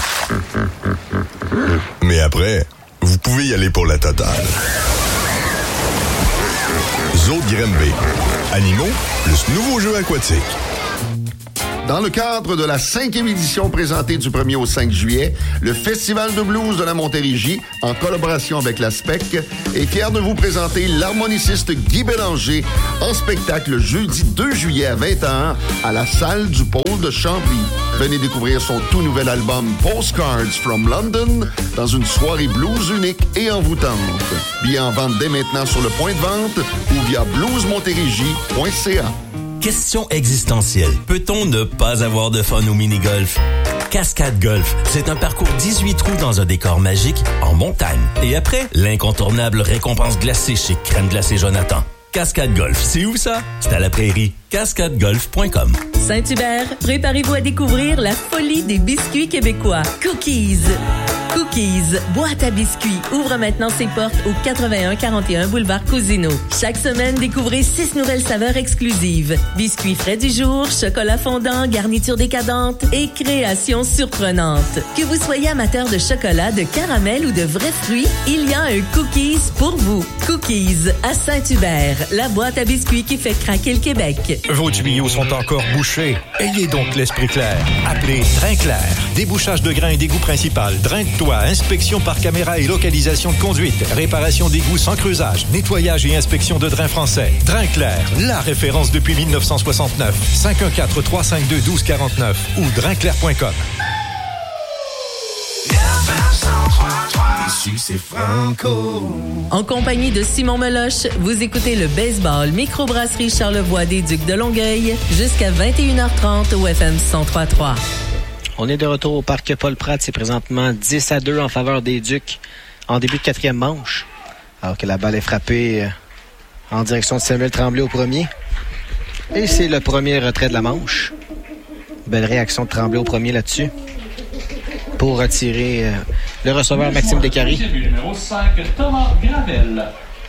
Mais après, vous pouvez y aller pour la totale. Zoo de Grimby. Animaux plus nouveaux jeux aquatiques. Dans le cadre de la 5e édition présentée du 1er au 5 juillet, le Festival de blues de la Montérégie, en collaboration avec la SPEC, est fier de vous présenter l'harmoniciste Guy Bélanger en spectacle jeudi 2 juillet à 21h à la salle du Pôle de Chambly. Venez découvrir son tout nouvel album Postcards from London dans une soirée blues unique et envoûtante. Billets en vente dès maintenant sur le point de vente ou via bluesmontérégie.ca. Question existentielle. Peut-on ne pas avoir de fun au mini-golf? Cascade Golf, c'est un parcours 18 trous dans un décor magique en montagne. Et après, l'incontournable récompense glacée chez Crème Glacée Jonathan. Cascade Golf, c'est où ça? C'est à la prairie. cascadegolf.com. Saint-Hubert, préparez-vous à découvrir la folie des biscuits québécois. Cookies. Cookies, boîte à biscuits, ouvre maintenant ses portes au 8141 boulevard Cousineau. Chaque semaine, découvrez 6 nouvelles saveurs exclusives. Biscuits frais du jour, chocolat fondant, garniture décadente et créations surprenantes. Que vous soyez amateur de chocolat, de caramel ou de vrais fruits, il y a un Cookies pour vous. Cookies à Saint-Hubert, la boîte à biscuits qui fait craquer le Québec. Vos tuyaux sont encore bouchés. Ayez donc l'esprit clair. Appelez Drain Clair. Débouchage de grains et d'égout principal. Drain de toit, inspection par caméra et localisation de conduite. Réparation d'égouts sans creusage. Nettoyage et inspection de drains français. Drain Clair, la référence depuis 1969. 514-352-1249 ou drainclair.com. Ici, c'est Franco. En compagnie de Simon Meloche, vous écoutez le baseball microbrasserie Charlevoix des Ducs de Longueuil jusqu'à 21h30 au FM 103.3. On est de retour au parc Paul-Pratt. C'est présentement 10-2 en faveur des Ducs en début de 4e manche. Alors que la balle est frappée en direction de Samuel Tremblay au premier. Et c'est le premier retrait de la manche. Belle réaction de Tremblay au premier là-dessus. Pour retirer le receveur Maxime Descaries. Numéro 5, Thomas Gravel.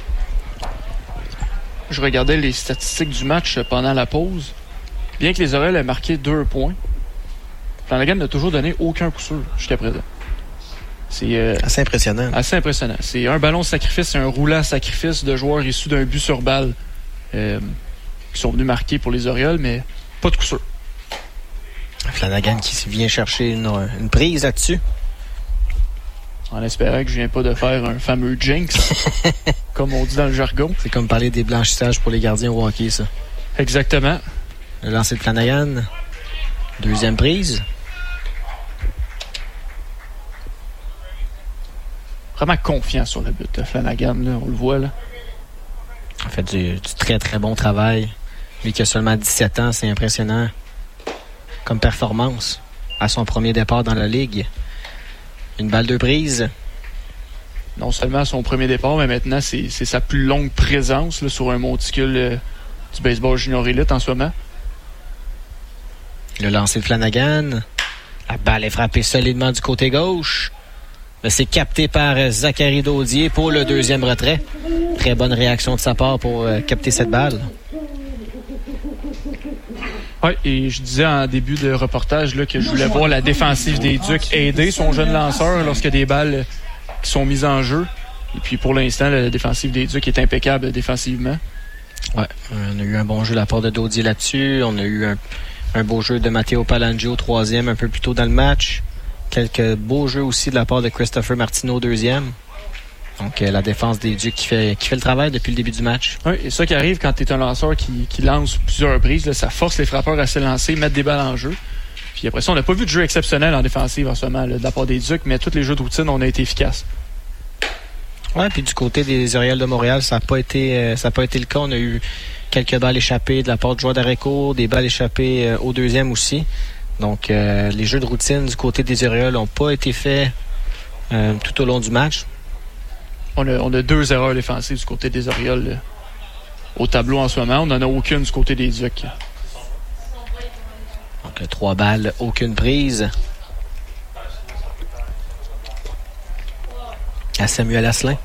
Je regardais les statistiques du match pendant la pause. Bien que les Orioles aient marqué 2 points, Flanagan n'a toujours donné aucun coup sûr jusqu'à présent. C'est assez impressionnant. Assez impressionnant. C'est un ballon sacrifice et un roulant sacrifice de joueurs issus d'un but sur balle qui sont venus marquer pour les Orioles, mais pas de coup sûr. Flanagan qui vient chercher une prise là-dessus. En espérant que je viens pas de faire un fameux jinx, comme on dit dans le jargon. C'est comme parler des blanchissages pour les gardiens au hockey, ça. Exactement. Le lancer de Flanagan. Deuxième prise. Vraiment confiant sur le but de Flanagan, là, on le voit. Là. Il fait du très très bon travail. Lui qui a seulement 17 ans, c'est impressionnant. Comme performance à son premier départ dans la Ligue. Une balle de prise. Non seulement à son premier départ, mais maintenant c'est sa plus longue présence là, sur un monticule du baseball junior élite en ce moment. Le lancer de Flanagan. La balle est frappée solidement du côté gauche. Mais c'est capté par Zachary Daudier pour le deuxième retrait. Très bonne réaction de sa part pour capter cette balle. Oui, et je disais en début de reportage là, que je voulais voir la défensive des Ducs aider son jeune lanceur lorsqu'il y a des balles qui sont mises en jeu. Et puis pour l'instant, la défensive des Ducs est impeccable défensivement. Ouais, on a eu un bon jeu de la part de Daudier là-dessus. On a eu un beau jeu de Matteo Palangio, 3e, un peu plus tôt dans le match. Quelques beaux jeux aussi de la part de Christopher Martineau, 2e. Donc, la défense des Ducs qui fait le travail depuis le début du match. Oui, et ça qui arrive quand tu es un lanceur qui lance plusieurs reprises, là, ça force les frappeurs à se lancer, mettre des balles en jeu. Puis après ça, on n'a pas vu de jeu exceptionnel en défensive en ce moment là, de la part des Ducs, mais tous les jeux de routine, on a été efficaces. Oui, puis du côté des Orioles de Montréal, ça n'a pas été le cas. On a eu quelques balles échappées de la part de joueurs d'arrêt-court, des balles échappées au deuxième aussi. Donc, les jeux de routine du côté des Orioles n'ont pas été faits tout au long du match. On a 2 erreurs défensives du côté des Orioles là, au tableau en ce moment. On n'en a aucune du côté des Ducs. Donc, 3 balles, aucune prise. À Samuel Asselin.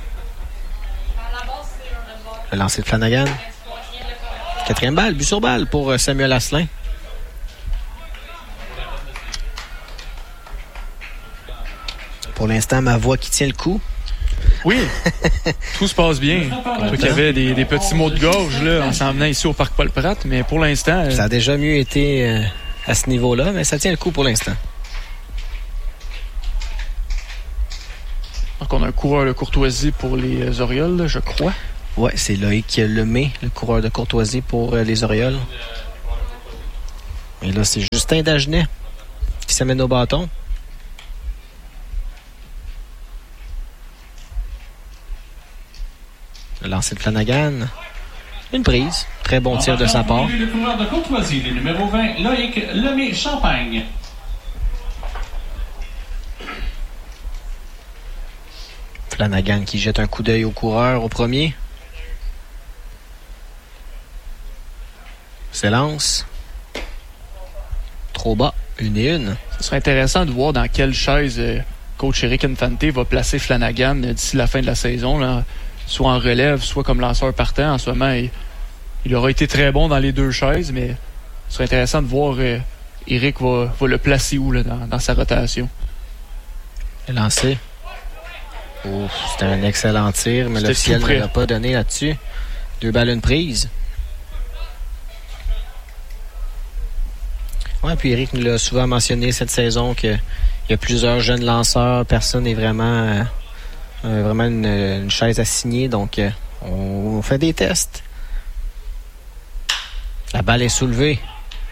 Le lancer de Flanagan. 4e balle, but sur balle pour Samuel Asselin. Pour l'instant, ma voix qui tient le coup. Oui, tout se passe bien. Il y avait des petits mots de gorge là, en s'en venant ici au Parc Paul-Pratt, mais pour l'instant... Ça a déjà mieux été à ce niveau-là, mais ça tient le coup pour l'instant. Donc, on a un coureur de courtoisie pour les Orioles, là, je crois. Ouais, c'est Loïc Lemay, le coureur de courtoisie pour les Orioles. Et là, c'est Justin Dagenet qui s'amène au bâton. Le lancer de Flanagan. Une prise. Très bon tir de sa part. Le coureur de courtoisie, le numéro 20, Loïc Lemay-Champagne. Flanagan qui jette un coup d'œil au coureur au premier. S'élance. Trop bas. 1-1. Ce serait intéressant de voir dans quelle chaise coach Eric Infante va placer Flanagan d'ici la fin de la saison, là, soit en relève, soit comme lanceur partant. En ce moment, il aura été très bon dans les deux chaises, mais ce serait intéressant de voir Eric va le placer où là, dans sa rotation. Le lancer. C'était un excellent tir, mais le ciel ne l'a pas donné là-dessus. 2 balles, 1 prise. Ouais, puis Eric nous l'a souvent mentionné cette saison qu'il y a plusieurs jeunes lanceurs. Personne n'est vraiment une chaise assignée. Donc, on fait des tests. La balle est soulevée.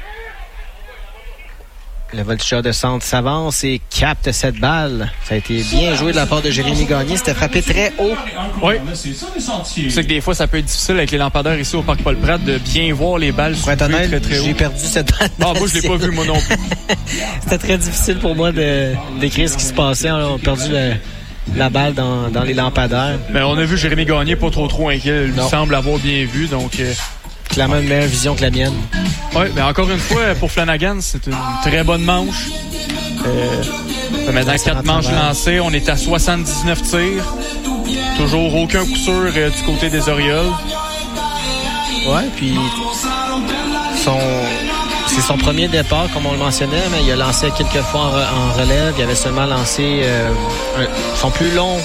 Le voltigeur de centre s'avance et capte cette balle. Ça a été bien joué de la part de Jérémy Gagné. C'était frappé très haut. Oui. C'est que des fois, ça peut être difficile avec les lampadaires ici au Parc Paul-Pratt de bien voir les balles soulevées très, très haut. J'ai perdu cette balle. Non, moi, je l'ai pas vu, moi non plus. C'était très difficile pour moi de décrire ce qui se passait. On a perdu la balle dans les lampadaires. Mais on a vu Jérémy Gagné pas trop inquiet. Il semble avoir bien vu, donc... Clairement une meilleure vision que la mienne. Oui, mais encore une fois, pour Flanagan, c'est une très bonne manche. Maintenant, 4 manches lancées. On est à 79 tirs. Toujours aucun coup sûr du côté des Orioles. Ouais, puis c'est son premier départ, comme on le mentionnait, mais il a lancé quelques fois en relève. Il avait seulement lancé son plus long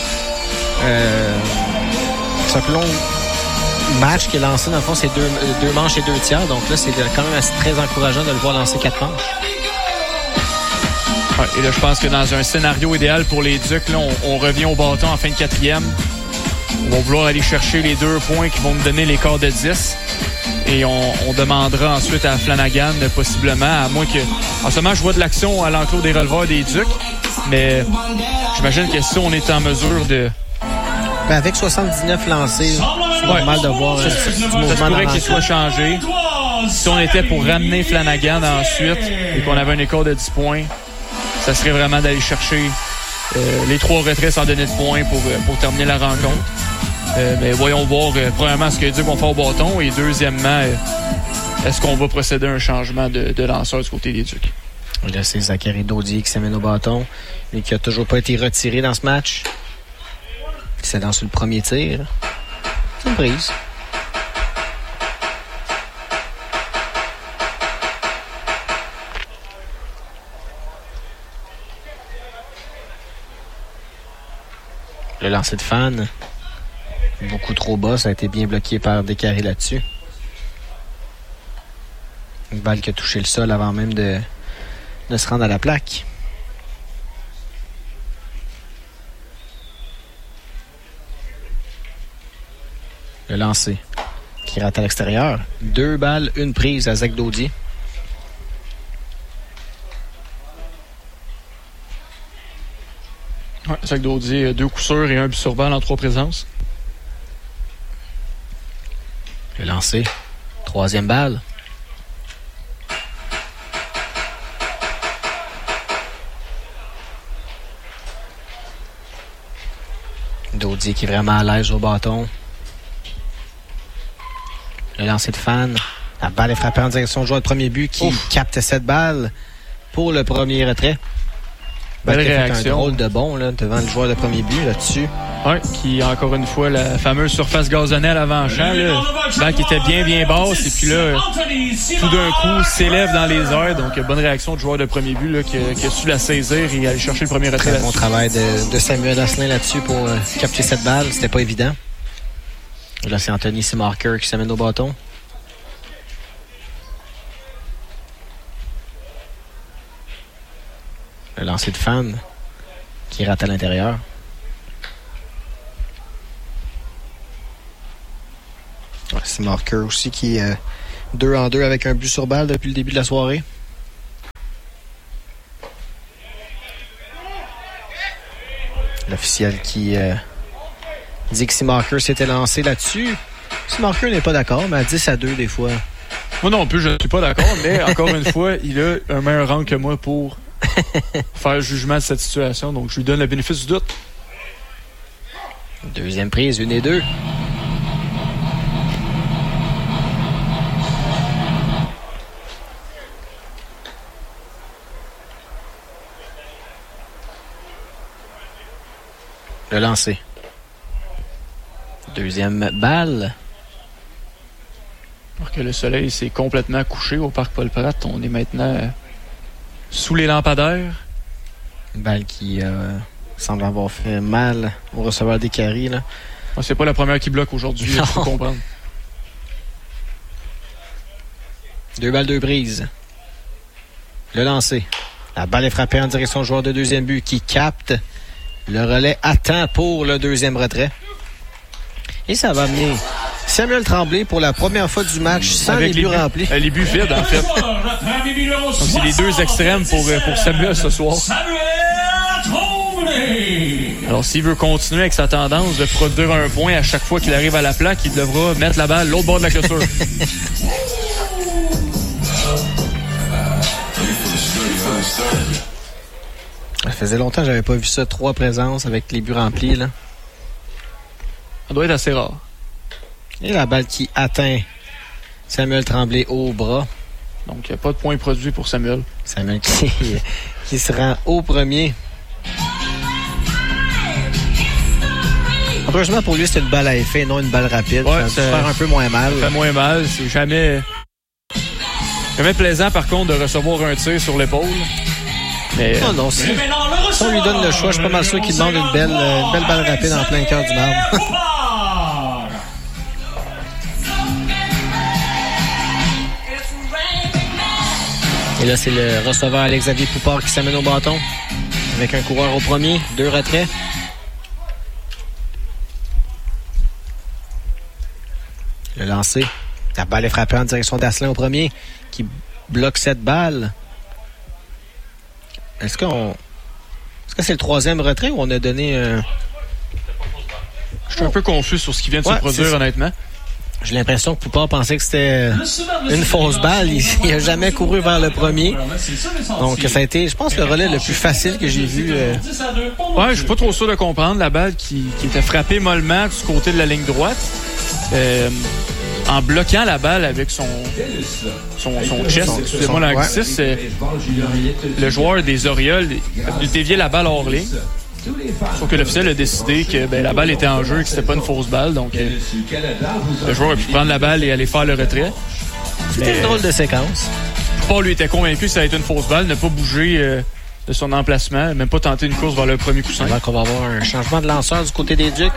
match qu'il a lancé, dans le fond, c'est deux manches et 2 tiers. Donc là, c'est quand même très encourageant de le voir lancer 4 manches. Ouais, et là, je pense que dans un scénario idéal pour les Ducs, là, on revient au bâton en fin de 4e. On va vouloir aller chercher les 2 points qui vont nous donner l'écart de 10. Et on demandera ensuite à Flanagan, possiblement, à moins que... En ce moment, je vois de l'action à l'enclos des releveurs des Ducs, mais j'imagine que si on est en mesure de... Ben avec 79 lancés, c'est normal de voir ça se pourrait qu'il soit changé. Si on était pour ramener Flanagan ensuite et qu'on avait un écart de 10 points, ça serait vraiment d'aller chercher les 3 retraits sans donner de points pour terminer la rencontre. Mais voyons voir premièrement ce que les Ducs vont faire au bâton et deuxièmement, est-ce qu'on va procéder à un changement de lanceur du côté des Ducs. Là, c'est Zachary Daudier qui s'amène au bâton et qui n'a toujours pas été retiré dans ce match. C'est dans le premier tir. C'est une prise. Le lancer de Fan. Beaucoup trop bas. Ça a été bien bloqué par Descarrés là-dessus. Une balle qui a touché le sol avant même de se rendre à la plaque. Le lancer qui rate à l'extérieur. 2 balles, 1 prise à Zach Daudier. Ouais, Zach Daudier, 2 coups sûrs et 1 but sur balle en 3 présences. Le lancer. 3e balle. Daudier qui est vraiment à l'aise au bâton. Le lancer de Fan. La balle est frappée en direction du joueur de premier but qui capte cette balle pour le premier retrait. Belle réaction. Un drôle de bon là, devant le joueur de premier but là-dessus. Oui, qui encore une fois la fameuse surface gazonnée à l'avant-champ. Balle qui était bien basse et puis là, tout d'un coup, s'élève dans les airs. Donc, bonne réaction du joueur de premier but là, qui a su la saisir et aller chercher le premier retrait. Très bon travail de Samuel Asselin là-dessus pour capter cette balle. C'était pas évident. Et là, c'est Anthony Semarker qui s'amène au bâton. Le lancer de Fan qui rate à l'intérieur. C'est Marker aussi qui est 2-2 avec un but sur balle depuis le début de la soirée. L'officiel qui dit que si Marker s'était lancé là-dessus, si Marker n'est pas d'accord, mais à 10-2 des fois. Moi non plus, je ne suis pas d'accord, mais encore une fois, il a un meilleur rang que moi pour faire jugement de cette situation, donc je lui donne le bénéfice du doute. Deuxième prise, 1-2. Le lancer. Deuxième balle. Alors que le soleil s'est complètement couché au parc Paul-Pratt, on est maintenant sous les lampadaires. Une balle qui semble avoir fait mal au receveur des Caries, là. C'est pas la première qui bloque aujourd'hui, il faut comprendre. 2 balles, 2 brises. Le lancer. La balle est frappée en direction du joueur de deuxième but qui capte. Le relais attend pour le deuxième retrait. Et ça va amener Samuel Tremblay pour la première fois du match sans les buts remplis. Les buts vides, en fait. Donc, c'est les deux extrêmes pour Samuel ce soir. Alors, s'il veut continuer avec sa tendance de produire un point à chaque fois qu'il arrive à la plaque, il devra mettre la balle l'autre bord de la clôture. Ça faisait longtemps que j'avais pas vu ça, 3 présences avec les buts remplis, là. Ça doit être assez rare. Et la balle qui atteint Samuel Tremblay au bras. Donc, il n'y a pas de point produit pour Samuel. Samuel qui se rend au premier. Heureusement pour lui, c'est une balle à effet, non une balle rapide. Ouais, ça va faire un peu moins mal. Ça fait moins mal. C'est jamais plaisant, par contre, de recevoir un tir sur l'épaule. Mais non, si on lui donne le choix, je suis pas mal sûr qu'il demande une belle balle rapide en plein cœur du marbre. Et là, c'est le receveur Alex-Xavier Poupard qui s'amène au bâton avec un coureur au premier, 2 retraits. Le lancer. La balle est frappée en direction d'Asselin au premier qui bloque cette balle. Est-ce que c'est le 3e retrait ou on a donné Je suis un peu confus sur ce qui vient de se produire, honnêtement. J'ai l'impression que Poupard pensait que c'était une fausse balle. Il n'a jamais couru vers le premier. Donc, ça a été, je pense, le relais le plus facile que j'ai vu. Ouais, je suis pas trop sûr de comprendre. La balle qui était frappée mollement du côté de la ligne droite. En bloquant la balle avec son chest, excusez-moi l'anglicisme, le joueur des Orioles a dévié la balle hors ligne. Sauf que l'officiel a décidé que la balle était en jeu et que c'était pas une fausse balle. Donc, le joueur a pu prendre la balle et aller faire le retrait. C'était une drôle de séquence. Paul lui était convaincu que ça allait être une fausse balle, n'a pas bougé de son emplacement, même pas tenté une course vers le premier coussin. Alors qu'on va avoir un changement de lanceur du côté des Ducs.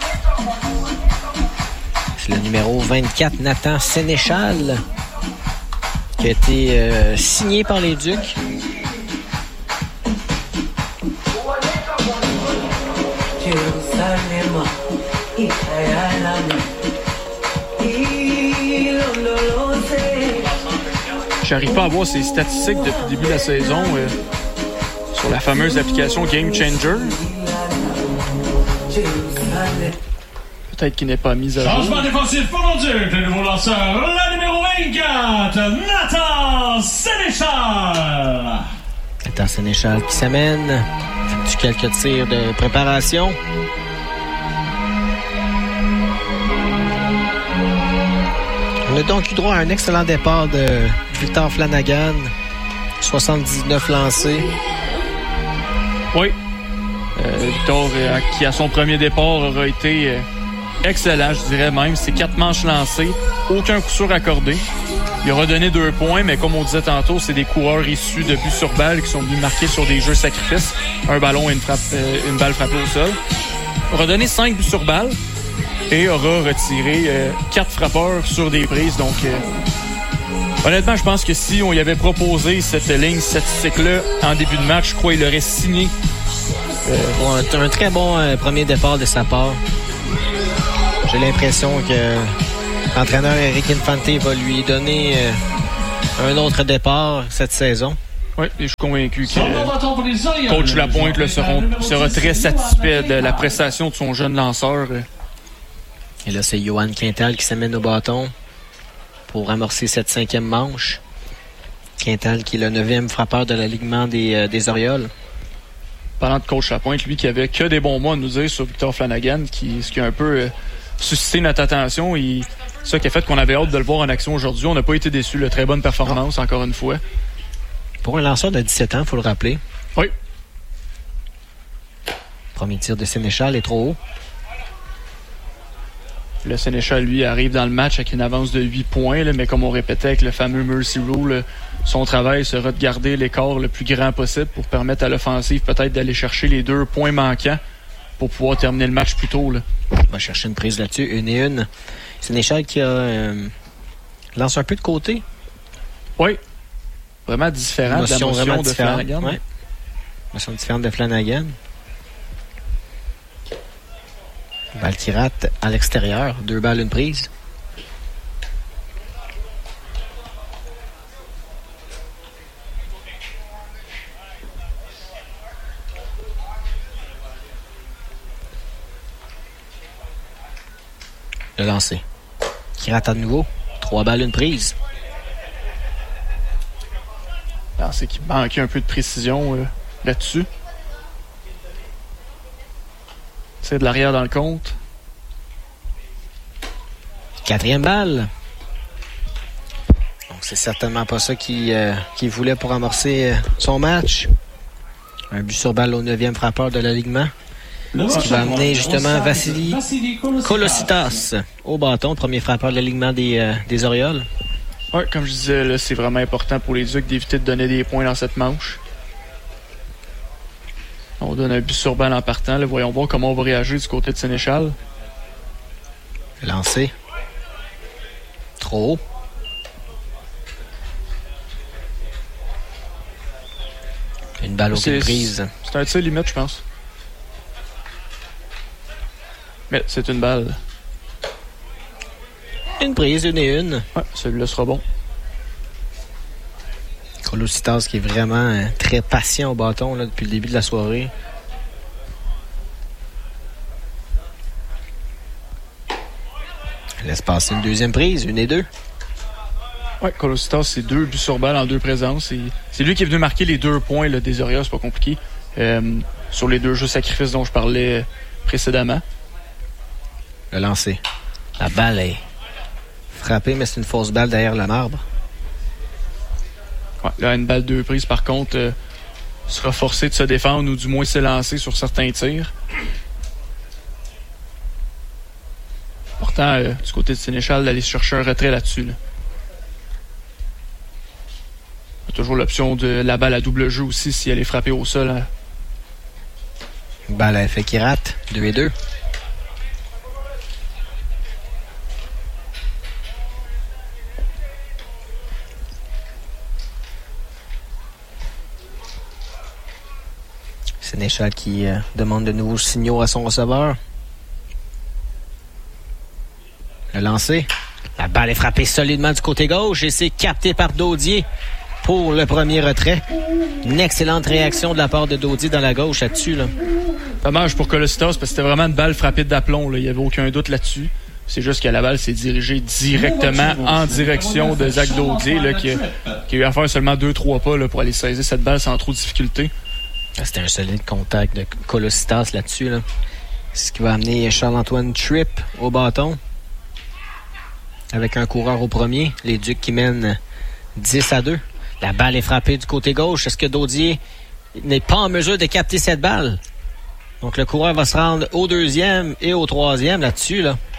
C'est le numéro 24, Nathan Sénéchal, qui a été signé par les Ducs. J'arrive pas à voir ses statistiques depuis le début de la saison sur la fameuse application Game Changer. Peut-être qu'il n'est pas mis à jour. Changement défensif pour nos Ducs, le nouveau lanceur, le numéro 24, Nathan Sénéchal. Nathan Sénéchal qui s'amène. Fait quelques tirs de préparation. On a donc eu droit à un excellent départ de Victor Flanagan. 79 lancés. Oui. Victor, qui à son premier départ aura été excellent, je dirais même. C'est 4 manches lancées, aucun coup sûr accordé. Il aura donné 2 points, mais comme on disait tantôt, c'est des coureurs issus de buts sur balle qui sont venus marquer sur des jeux sacrifices. Un ballon et une balle frappée au sol. Il aura donné 5 buts sur balle et aura retiré 4 frappeurs sur des prises. Donc, Honnêtement, je pense que si on y avait proposé cette ligne statistique-là en début de match, je crois qu'il aurait signé. Un très bon premier départ de sa part. J'ai l'impression que l'entraîneur Eric Infante va lui donner un autre départ cette saison. Oui, et je suis convaincu que coach Lapointe là, sera très satisfait de la prestation de son jeune lanceur. Et là, c'est Johan Quintal qui s'amène au bâton pour amorcer cette 5e manche. Quintal qui est le 9e frappeur de l'alignement des Orioles. Parlant de coach Lapointe, lui qui avait que des bons mots à nous dire sur Victor Flanagan, ce qui a un peu suscité notre attention. C'est ça qui a fait qu'on avait hâte de le voir en action aujourd'hui. On n'a pas été déçus. Très bonne performance, encore une fois. Pour un lanceur de 17 ans, il faut le rappeler. Oui. Premier tir de Sénéchal est trop haut. Le Sénéchal, lui, arrive dans le match avec une avance de 8 points, là, mais comme on répétait avec le fameux Mercy Rule, son travail sera de garder l'écart le plus grand possible pour permettre à l'offensive peut-être d'aller chercher les 2 points manquants pour pouvoir terminer le match plus tôt. Là. On va chercher une prise là-dessus, 1-1. Sénéchal qui lance un peu de côté. Oui. Vraiment différent de la motion de Flanagan. Oui. Motion différente de Flanagan. Balle qui rate à l'extérieur. 2 balles, 1 prise. Le lancer. Qui rate à nouveau. 3 balles, 1 prise. C'est qu'il manquait un peu de précision là-dessus. C'est de l'arrière dans le compte. 4e balle. Donc, c'est certainement pas ça qu'il voulait pour amorcer son match. Un but sur balle au 9e frappeur de l'alignement. Ce qui va amener justement Vassili Kolositas au bâton, premier frappeur de l'alignement des Orioles. Oui, comme je disais, là, c'est vraiment important pour les Ducs d'éviter de donner des points dans cette manche. On donne un but sur balle en partant. Là. Voyons voir comment on va réagir du côté de Sénéchal. Lancé. Trop haut. Une balle aucune prise. C'est un tir limite, je pense. Mais c'est une balle. Une prise, 1-1. Ouais, celui-là sera bon. Kolositas qui est vraiment très patient au bâton là, depuis le début de la soirée. Laisse passer une 2e prise, 1-2. Oui, Kolositas, c'est 2 buts sur balle en 2 présences. C'est lui qui est venu marquer les 2 points là, des Orioles, c'est pas compliqué. Sur les 2 jeux sacrifices dont je parlais précédemment. Le lancer. La balle est frappée, mais c'est une fausse balle derrière le marbre. Ouais, là, une balle 2 prises, par contre, sera forcé de se défendre ou du moins s'élancer sur certains tirs. Pourtant, du côté de Sénéchal, d'aller chercher un retrait là-dessus. Là. Il y a toujours l'option de la balle à double jeu aussi si elle est frappée au sol. Hein. Balle à effet qui rate, 2-2. Sénéchal qui demande de nouveaux signaux à son receveur. Le lancer. La balle est frappée solidement du côté gauche et c'est capté par Daudier pour le premier retrait. Une excellente réaction de la part de Daudier dans la gauche là-dessus. Là. Dommage pour Kolositas parce que c'était vraiment une balle frappée d'aplomb. Là. Il n'y avait aucun doute là-dessus. C'est juste que la balle s'est dirigée directement en direction de Zach Daudier là, qui a eu à faire seulement 2-3 pas là, pour aller saisir cette balle sans trop de difficulté. C'était un solide contact de Kolositas là-dessus. Là. Ce qui va amener Charles-Antoine Tripp au bâton. Avec un coureur au premier. Les Ducs qui mènent 10-2. La balle est frappée du côté gauche. Est-ce que Daudier n'est pas en mesure de capter cette balle? Donc le coureur va se rendre au 2e et au 3e là-dessus.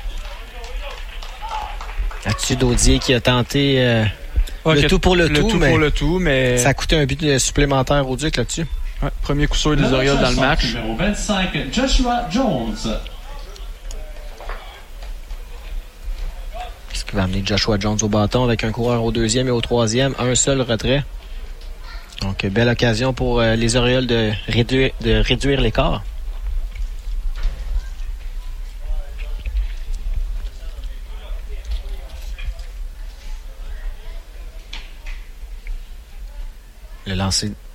Là-dessus, Daudier qui a tenté le tout pour le tout, mais ça a coûté un but supplémentaire aux Ducs là-dessus. Ouais, premier coup sûr des Orioles dans le match. Numéro 25, Joshua Jones. Ce qui va amener Joshua Jones au bâton avec un coureur au deuxième et au troisième. Un seul retrait. Donc, belle occasion pour les Orioles de réduire l'écart. Le lancer